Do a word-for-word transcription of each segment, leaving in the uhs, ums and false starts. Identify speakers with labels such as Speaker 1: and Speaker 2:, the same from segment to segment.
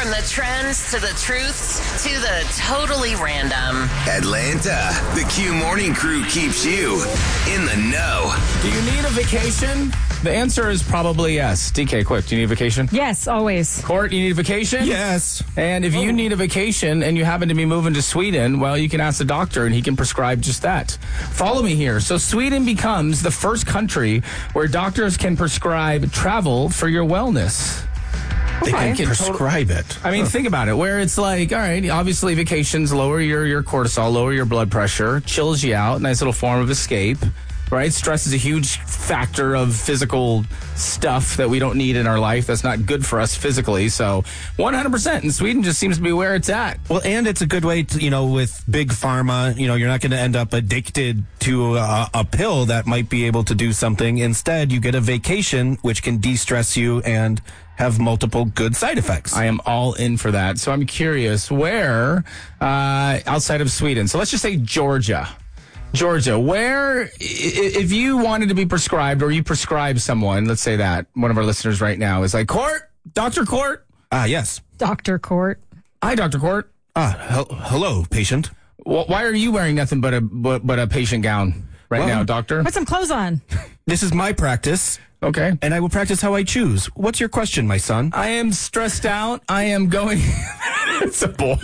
Speaker 1: From the trends to the truths to the totally random.
Speaker 2: Atlanta, the Q Morning Crew keeps you in the know.
Speaker 3: Do you need a vacation? The answer is probably yes. D K, quick, do you need a vacation?
Speaker 4: Yes, always.
Speaker 3: Court, you need a vacation?
Speaker 5: Yes.
Speaker 3: And if you need a vacation and you happen to be moving to Sweden, well, you can ask the doctor and he can prescribe just that. Follow me here. So Sweden becomes the first country where doctors can prescribe travel for your wellness.
Speaker 5: They
Speaker 3: Okay.
Speaker 5: can prescribe it.
Speaker 3: I mean, think about it, where it's like, all right, obviously vacations lower your, your cortisol, lower your blood pressure, chills you out, nice little form of escape, right? Stress is a huge factor of physical stuff that we don't need in our life that's not good for us physically. So one hundred percent, and Sweden just seems to be where it's at.
Speaker 5: Well, and it's a good way to, you know, with big pharma, you know, you're not going to end up addicted to a, a pill that might be able to do something. Instead, you get a vacation, which can de-stress you and have multiple good side effects.
Speaker 3: I am all in for that. So I'm curious, where uh, outside of Sweden, so let's just say Georgia. Georgia, where, i- if you wanted to be prescribed or you prescribe someone, let's say that, one of our listeners right now is like, Court, Doctor Court.
Speaker 5: Ah, yes.
Speaker 4: Doctor Court.
Speaker 3: Hi, Doctor Court.
Speaker 5: Ah, hel- hello, patient.
Speaker 3: Wh- Why are you wearing nothing but a but, but a patient gown right
Speaker 5: Well,
Speaker 3: now, doctor?
Speaker 4: Put some clothes on.
Speaker 5: This is my practice,
Speaker 3: Okay.
Speaker 5: and I will practice how I choose. What's your question, my son?
Speaker 3: I am stressed out. I am going. It's a boy.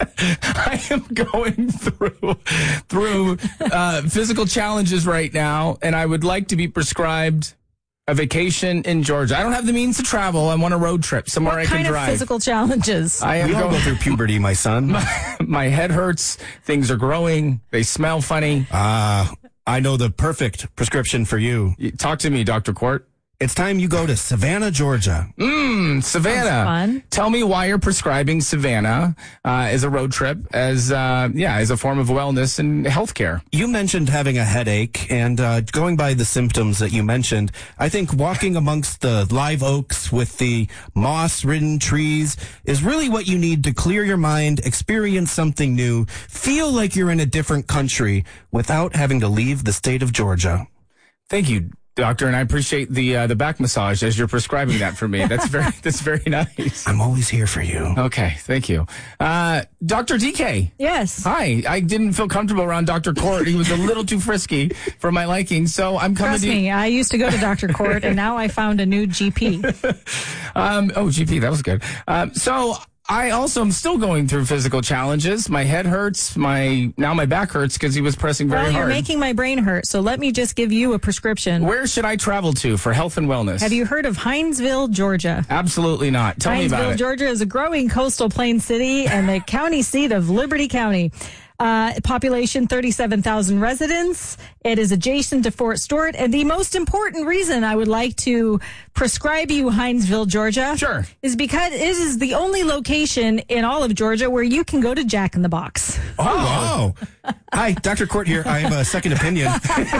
Speaker 3: I am going through through uh, physical challenges right now, and I would like to be prescribed a vacation in Georgia. I don't have the means to travel. I want a road trip somewhere
Speaker 4: What
Speaker 3: I can
Speaker 4: kind of
Speaker 3: drive.
Speaker 4: physical challenges?
Speaker 3: I am
Speaker 5: We all go
Speaker 3: going.
Speaker 5: through puberty, my son.
Speaker 3: My head hurts. Things are growing. They smell funny.
Speaker 5: Ah, I know the perfect prescription for you.
Speaker 3: Talk to me, Doctor Court.
Speaker 5: It's time you go to Savannah, Georgia.
Speaker 3: Mm, Savannah.
Speaker 4: Sounds fun.
Speaker 3: Tell me why you're prescribing Savannah uh, as a road trip, as uh, yeah, as a form of wellness and healthcare.
Speaker 5: You mentioned having a headache, and uh, going by the symptoms that you mentioned, I think walking amongst the live oaks with the moss-ridden trees is really what you need to clear your mind, experience something new, feel like you're in a different country without having to leave the state of Georgia.
Speaker 3: Thank you, doctor, and I appreciate the uh, the back massage as you're prescribing that for me. That's very that's very nice.
Speaker 5: I'm always here for you.
Speaker 3: Okay, thank you, uh, Doctor D K.
Speaker 4: Yes.
Speaker 3: Hi, I didn't feel comfortable around Doctor Court. He was a little too frisky for my liking, so I'm coming
Speaker 4: Trust
Speaker 3: to
Speaker 4: me, I used to go to Doctor Court, and now I found a new G P.
Speaker 3: Um, oh, G P, that was good. Um, so I also am still going through physical challenges. My head hurts. My now my back hurts because he was pressing very
Speaker 4: Well, you're
Speaker 3: hard.
Speaker 4: making my brain hurt, so let me just give you a prescription.
Speaker 3: Where should I travel to for health and wellness?
Speaker 4: Have you heard of Hinesville, Georgia?
Speaker 3: Absolutely not. Tell me about
Speaker 4: Hinesville,
Speaker 3: it.
Speaker 4: Georgia is a growing coastal plain city and the county seat of Liberty County. Uh, population thirty-seven thousand residents. It is adjacent to Fort Stewart. And the most important reason I would like to prescribe you Hinesville, Georgia,
Speaker 3: Sure.
Speaker 4: is because it is the only location in all of Georgia where you can go to Jack in the Box.
Speaker 5: Oh, wow. Hi, Doctor Court here. I have a second opinion.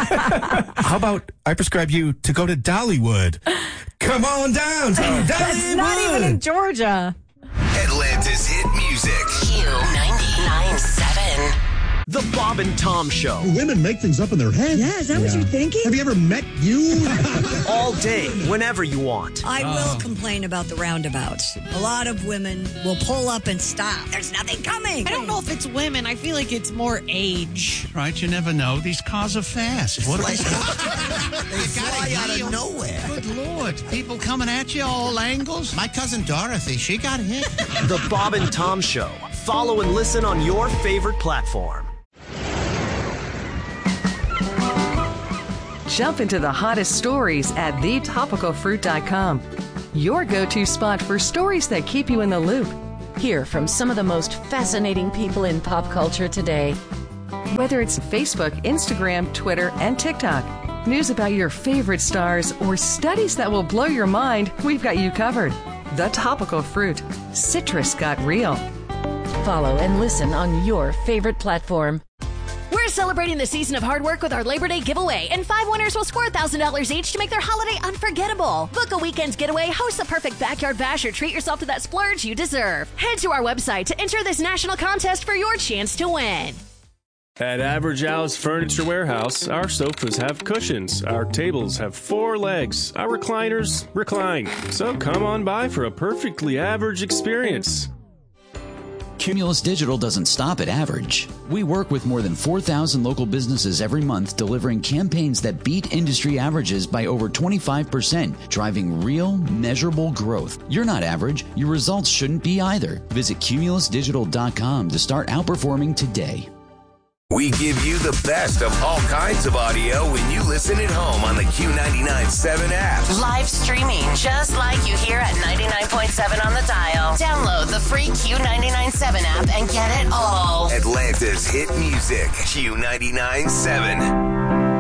Speaker 5: How about I prescribe you to go to Dollywood? Come on down to Dollywood.
Speaker 4: That's not even in Georgia.
Speaker 2: Atlanta's hit music.
Speaker 1: Q ninety-nine point seven.
Speaker 6: The Bob and Tom Show.
Speaker 7: Women make things up in their head.
Speaker 8: Yeah, is that what you're thinking?
Speaker 7: Have you ever met you?
Speaker 6: All day, whenever you want.
Speaker 8: I will complain about the roundabouts. A lot of women will pull up and stop. There's nothing coming.
Speaker 9: I don't know if it's women. I feel like it's more age.
Speaker 10: Right, you never know. These cars are fast. What
Speaker 11: They fly out of nowhere.
Speaker 10: Good Lord. People coming at you all angles. My cousin Dorothy, she got hit.
Speaker 6: The Bob and Tom Show. Follow and listen on your favorite platform.
Speaker 12: Jump into the hottest stories at the topical fruit dot com. Your go-to spot for stories that keep you in the loop.
Speaker 13: Hear from some of the most fascinating people in pop culture today.
Speaker 12: Whether it's Facebook, Instagram, Twitter, and TikTok, news about your favorite stars, or studies that will blow your mind, we've got you covered. The Topical Fruit. Citrus got real.
Speaker 13: Follow and listen on your favorite platform.
Speaker 14: We're celebrating the season of hard work with our Labor Day giveaway, and five winners will score one thousand dollars each to make their holiday unforgettable. Book a weekend's getaway, host the perfect backyard bash, or treat yourself to that splurge you deserve. Head to our website to enter this national contest for your chance to win.
Speaker 15: At Average Al's Furniture Warehouse, our sofas have cushions, our tables have four legs, our recliners recline. So come on by for a perfectly average experience.
Speaker 16: Cumulus Digital doesn't stop at average. We work with more than four thousand local businesses every month, delivering campaigns that beat industry averages by over twenty-five percent, driving real, measurable growth. You're not average. Your results shouldn't be either. Visit cumulus digital dot com to start outperforming today.
Speaker 2: We give you the best of all kinds of audio when you listen at home on the Q ninety-nine point seven app.
Speaker 1: Live streaming, just like you hear at ninety-nine point seven on the dial. Download the free Q ninety-nine point seven app and get it all.
Speaker 2: Atlanta's hit music, Q ninety-nine point seven.